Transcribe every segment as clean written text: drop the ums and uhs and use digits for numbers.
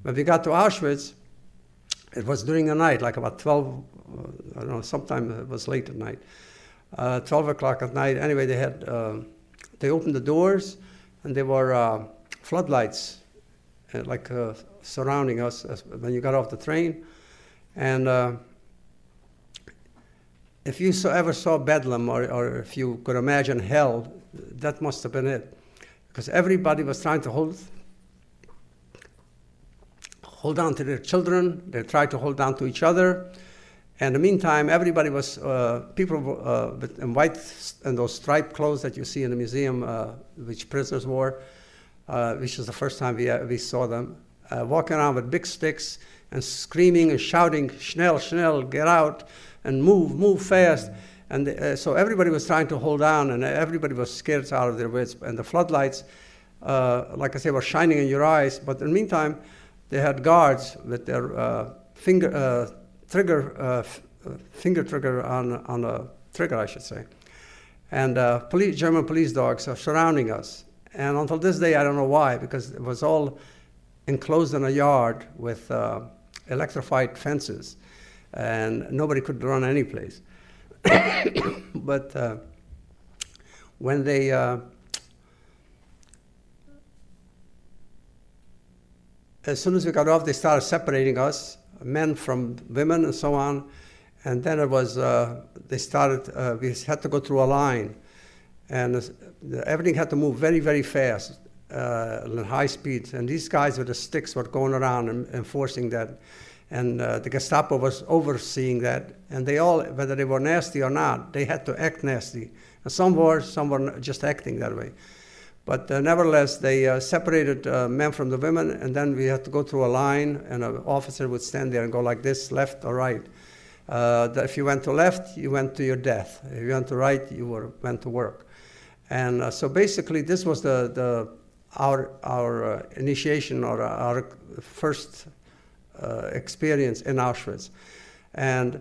When we got to Auschwitz, it was during the night, like about 12, I don't know, sometime it was late at night, 12 o'clock at night. Anyway, they opened the doors, and there were floodlights surrounding us when you got off the train. And if you ever saw Bedlam, or if you could imagine hell, that must have been it. Because everybody was trying to hold on to their children. They tried to hold on to each other. And in the meantime, everybody was, people in white and those striped clothes that you see in the museum, which prisoners wore, which is the first time we saw them, walking around with big sticks and screaming and shouting, "Schnell, schnell, get out, and move fast." And so everybody was trying to hold on, and everybody was scared out of their wits. And the floodlights, like I say, were shining in your eyes. But in the meantime, they had guards with their finger trigger on a trigger, I should say. And German police dogs are surrounding us. And until this day, I don't know why, because it was all enclosed in a yard with electrified fences, and nobody could run any place. But when they as soon as we got off, they started separating us, men from women and so on. And then it was, we had to go through a line. And everything had to move very, very fast, at high speed. And these guys with the sticks were going around and enforcing that. And the Gestapo was overseeing that. And they all, whether they were nasty or not, they had to act nasty. And some were just acting that way. But nevertheless, they separated men from the women, and then we had to go through a line, and an officer would stand there and go like this, left or right. If you went to left, you went to your death. If you went to right, you went to work. And so basically, this was our initiation, or our first experience in Auschwitz. And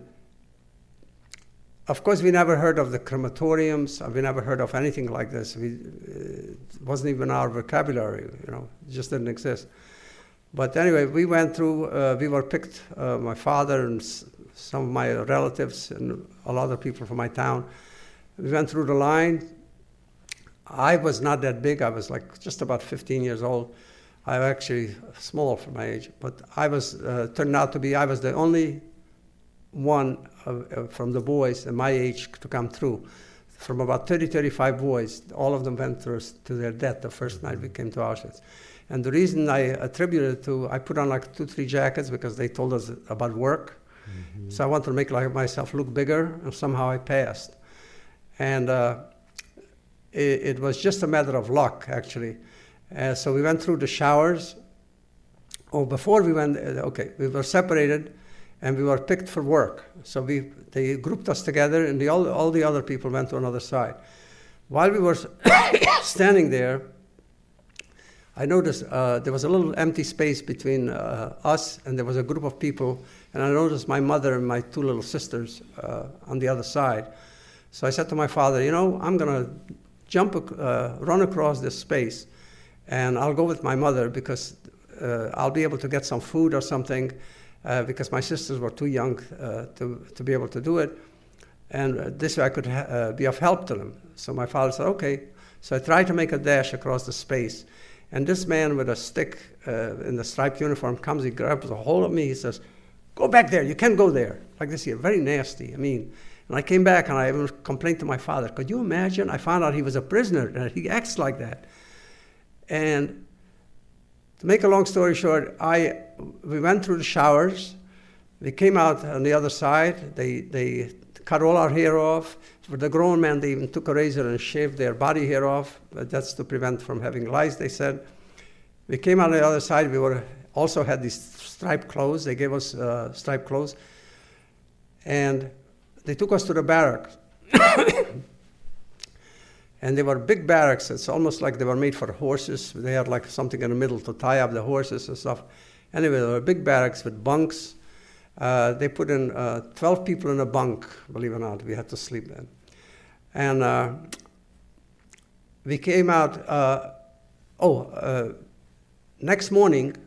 of course, we never heard of the crematoriums. We never heard of anything like this. It wasn't even our vocabulary, it just didn't exist. But anyway, we went through, we were picked, my father and some of my relatives and a lot of people from my town. We went through the line. I was not that big. I was like just about 15 years old. I'm actually small for my age. But I was, turned out to be, I was the only one from the boys in my age to come through. From about 30, 35 boys, all of them went through to their death the first night we came to Auschwitz. And the reason I attribute it to, I put on like 2-3 jackets because they told us about work. Mm-hmm. So I wanted to make myself look bigger, and somehow I passed. And it was just a matter of luck, actually. So we went through the showers. Before we went, we were separated, and we were picked for work. So they grouped us together, and all the other people went to another side. While we were standing there, I noticed there was a little empty space between us, and there was a group of people, and I noticed my mother and my 2 little sisters on the other side. So I said to my father, I'm going to run across this space, and I'll go with my mother because I'll be able to get some food or something, because my sisters were too young to be able to do it. And this way I could be of help to them. So my father said, okay. So I tried to make a dash across the space. And this man with a stick in the striped uniform comes, he grabs a hold of me, he says, "Go back there, you can't go there." Like this here, very nasty, And I came back and I even complained to my father. Could you imagine? I found out he was a prisoner and he acts like that. And to make a long story short, we went through the showers. We came out on the other side. They cut all our hair off. For the grown men, they even took a razor and shaved their body hair off. But that's to prevent from having lice, they said. We came out on the other side. We also had these striped clothes. They gave us striped clothes. And they took us to the barracks. And they were big barracks. It's almost like they were made for horses. They had like something in the middle to tie up the horses and stuff. Anyway, they were big barracks with bunks. They put in 12 people in a bunk, believe it or not. We had to sleep then. And we came out, next morning,